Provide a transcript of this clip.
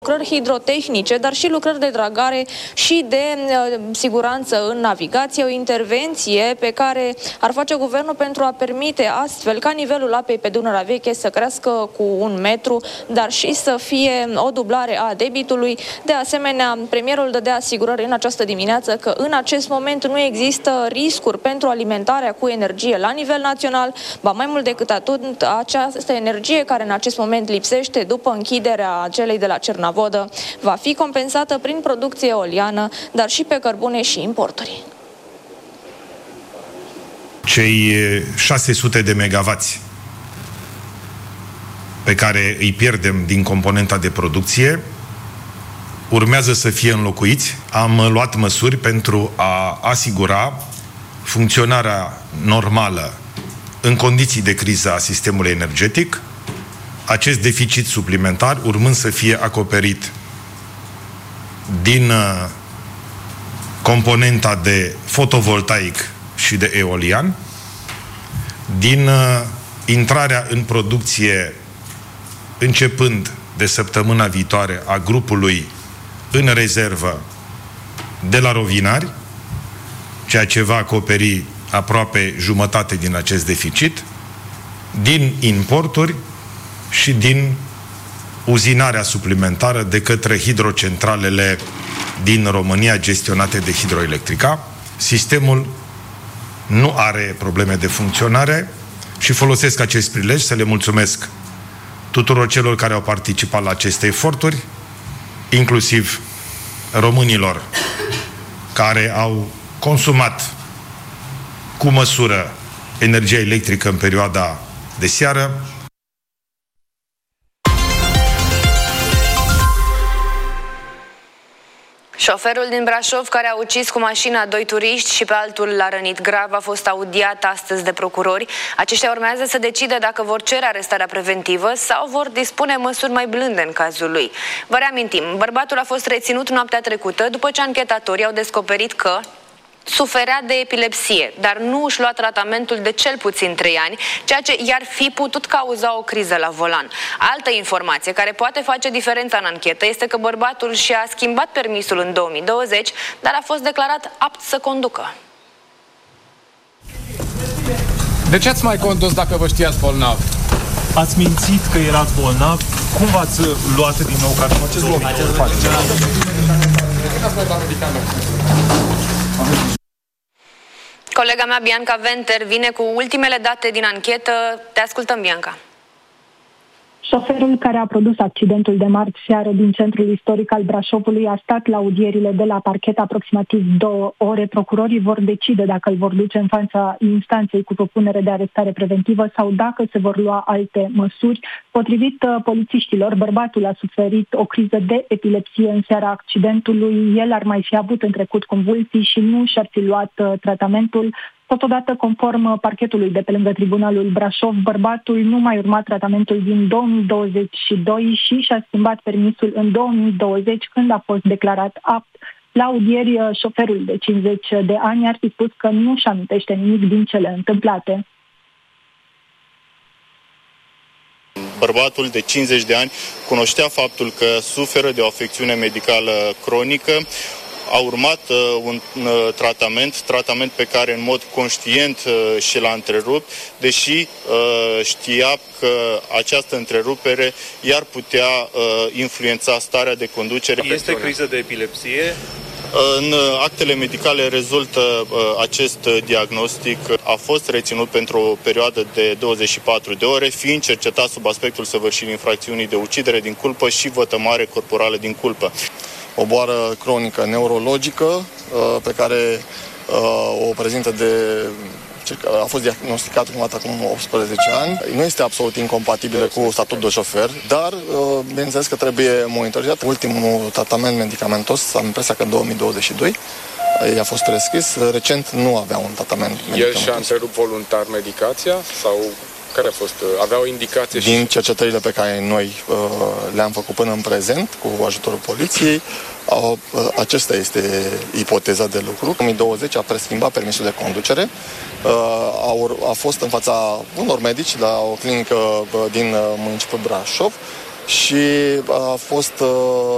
lucrări hidrotehnice, dar și lucrări de dragare și de siguranță în navigație, o intervenție pe care ar face guvernul pentru a permite astfel ca nivelul apei pe Dunărea Veche să crească cu 1 metru, dar și să fie o dublare a debitului. De asemenea, premierul dădea asigurări în această dimineață că în acest moment nu există riscuri pentru alimentarea cu energie la nivel național, ba mai mult decât atât, această energie care în acest moment lipsește după închiderea celei de la Cernavodă va fi compensată prin producție eoliană, dar și pe cărbune și importuri. Cei 600 de megavați pe care îi pierdem din componenta de producție urmează să fie înlocuiți. Am luat măsuri pentru a asigura funcționarea normală în condiții de criză a sistemului energetic, acest deficit suplimentar urmând să fie acoperit din componenta de fotovoltaic și de eolian, din intrarea în producție începând de săptămâna viitoare a grupului în rezervă de la Rovinari, ceea ce va acoperi aproape jumătate din acest deficit, din importuri și din uzinarea suplimentară de către hidrocentralele din România gestionate de Hidroelectrica. Sistemul nu are probleme de funcționare și folosesc acest prilej să le mulțumesc tuturor celor care au participat la aceste eforturi, inclusiv românilor care au consumat cu măsură energia electrică în perioada de seară. Șoferul din Brașov care a ucis cu mașina 2 turiști și pe altul l-a rănit grav a fost audiat astăzi de procurori. Aceștia urmează să decide dacă vor cere arestarea preventivă sau vor dispune măsuri mai blânde în cazul lui. Vă reamintim, bărbatul a fost reținut noaptea trecută după ce anchetatorii au descoperit că suferea de epilepsie, dar nu își lua tratamentul de cel puțin 3 ani, ceea ce i-ar fi putut cauza o criză la volan. Altă informație care poate face diferența în anchetă este că bărbatul și-a schimbat permisul în 2020, dar a fost declarat apt să conducă. De ce ați mai condus dacă vă știați bolnav? Ați mințit că erați bolnav? Cum v-ați luat din nou cartul? Ce Colega mea, Bianca Venter, vine cu ultimele date din anchetă. Te ascultăm, Bianca. Șoferul care a produs accidentul de marți seară din centrul istoric al Brașovului a stat la audierile de la parchet aproximativ 2 ore. Procurorii vor decide dacă îl vor duce în fața instanței cu propunere de arestare preventivă sau dacă se vor lua alte măsuri. Potrivit polițiștilor, bărbatul a suferit o criză de epilepsie în seara accidentului. El ar mai fi avut în trecut convulsii și nu și-ar fi luat tratamentul. Totodată, conform parchetului de pe lângă Tribunalul Brașov, bărbatul nu mai urma tratamentul din 2022 și și-a schimbat permisul în 2020, când a fost declarat apt. La audieri, șoferul de 50 de ani ar fi spus că nu-și amintește nimic din cele întâmplate. Bărbatul de 50 de ani cunoștea faptul că suferă de o afecțiune medicală cronică. A urmat un tratament pe care în mod conștient și l-a întrerupt, deși știa că această întrerupere i-ar putea influența starea de conducere. Este criză de epilepsie? În actele medicale rezultă acest diagnostic. A fost reținut pentru o perioadă de 24 de ore, fiind cercetat sub aspectul săvârșirii infracțiunii de ucidere din culpă și vătămare corporală din culpă. O boală cronică neurologică pe care o prezintă a fost diagnosticat acum 18 ani. Nu este absolut incompatibilă cu statutul de șofer, dar bineînțeles că trebuie monitorizat. Ultimul tratament medicamentos, am impresia că în 2022, i-a fost rescris. Recent nu avea un tratament medicamentos. El și-a întrerupt voluntar medicația sau care a fost? Avea o indicație? Din cercetările pe care noi le-am făcut până în prezent, cu ajutorul poliției, acesta este ipoteza de lucru. În 2020 a preschimbat permisul de conducere, a fost în fața unor medici la o clinică din municipiul Brașov și a fost